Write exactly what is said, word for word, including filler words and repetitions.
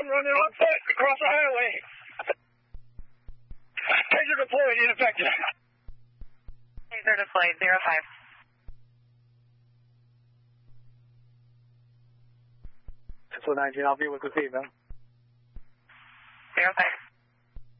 one running on foot across the highway. Taser deployed, ineffective. Taser deployed, zero five. six one nineteen, I'll be with the female. Zero five.